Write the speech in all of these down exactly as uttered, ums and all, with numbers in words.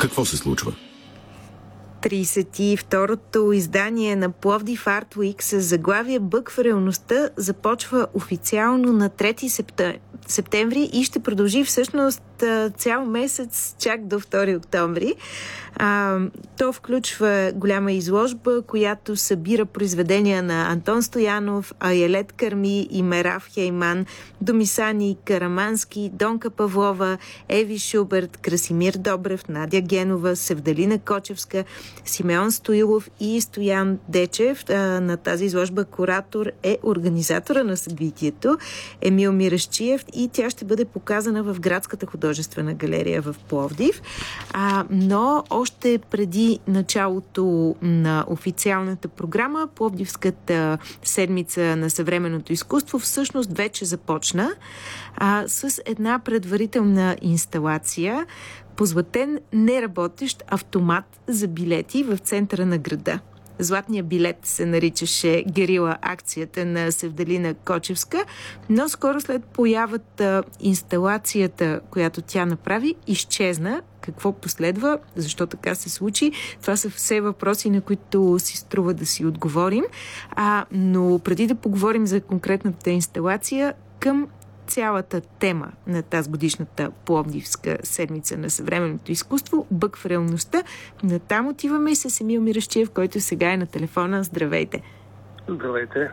Какво се случва? тридесет и второто издание на Пловдив Арт Уик с заглавие "Бъг в реалността" започва официално на трети септември и ще продължи всъщност цял месец, чак до втори октомври. А, то включва голяма изложба, която събира произведения на Антон Стоянов, Аялет Карми и Мераф Хейман, Домисани Карамански, Донка Павлова, Еви Шуберт, Красимир Добрев, Надя Генова, Севдалина Кочевска, Симеон Стоилов и Стоян Дечев. А, на тази изложба куратор е организатора на събитието Емил Мирашчиев и тя ще бъде показана в Градската художествена галерия в Пловдив. А, но още преди началото на официалната програма, Пловдивската седмица на съвременното изкуство всъщност вече започна а, с една предварителна инсталация, позлатен неработещ автомат за билети в центъра на града. Златния билет се наричаше герила акцията на Севдалина Кочевска, но скоро след появата инсталацията, която тя направи, изчезна. Какво последва? Защо така се случи? Това са все въпроси, на които си струва да си отговорим. А, но преди да поговорим за конкретната инсталация, към цялата тема на тази годишната Пловдивска седмица на съвременното изкуство, "Бъг в реалността", натам отиваме и с Емил Мирашчиев, който сега е на телефона. Здравейте! Здравейте!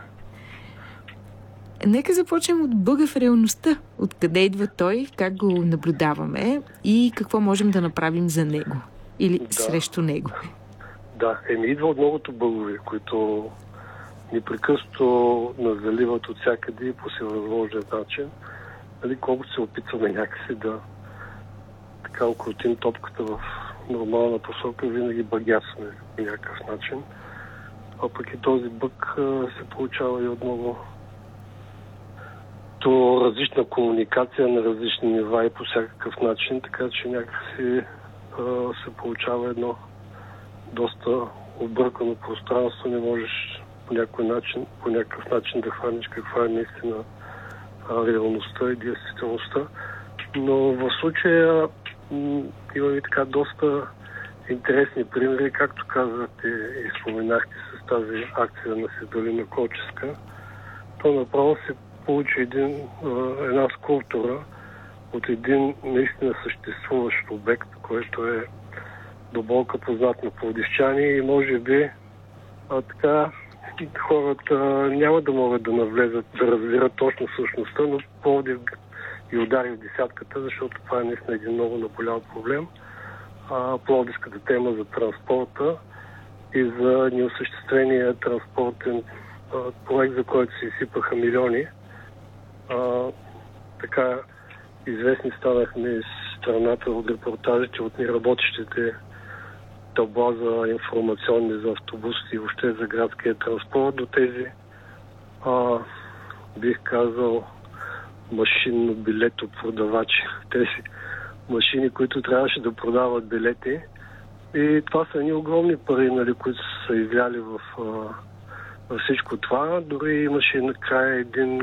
Нека започнем от бъга в реалността. Откъде идва той, как го наблюдаваме и какво можем да направим за него или да. срещу него? Да, еми идва от многото бъгове, които непрекъснато нас заливат от всякъде и по всевъзможен начин. Нали, колкото се опитваме някакси да така окрутим топката в нормална посока, винаги багясме по някакъв начин. А пък и този бъг се получава и от много то различна комуникация на различни нива и по всякакъв начин, така че някакси а, се получава едно доста объркано пространство, не можеш по някой начин, по някакъв начин да хванеш каква е наистина а, реалността и действителността. Но в случая м- има и така доста интересни примери, както казвате и споменахте с тази акция на Севдалина Кочевска. То направо се получи един, една скулптура от един наистина съществуващ обект, който е до болка познат на пловдивчани и може би а, така хората няма да могат да навлезат, да разберат точно същността, но Пловдив и удари в десятката, защото това е наистина един много наболял проблем. А, пловдивската тема за транспорта и за неосъществения транспортен а, проект, за който се изсипаха милиони. А, така известни станахме из страната от репортажите от неработещите табла за информационни за автобусите и въобще за градския транспорт до тези а, бих казал машинно билето продавачи. Тези машини, които трябваше да продават билети. И това са едни огромни пари, нали, които са изляли в, а, в всичко това. Дори имаше накрая един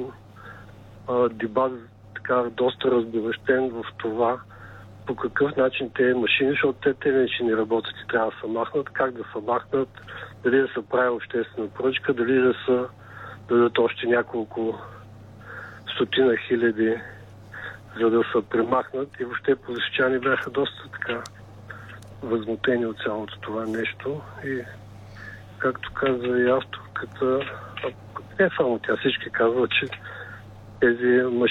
дебат, така доста разбиращен в това по какъв начин те машини, защото те, те вече не работят и трябва да се махнат, как да се махнат, дали да се прави обществена поръчка, дали да се дадат още няколко стотина хиляди, за да се премахнат и въобще пловдивчани бяха доста така възмутени от цялото това нещо и както каза и авторката, не само тя, всички казват, че тези машини